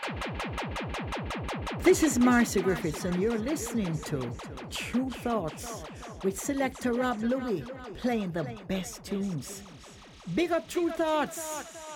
This is Marcia Griffiths, and you're listening to True Thoughts with selector Rob Louie playing the best tunes. Big up True Thoughts!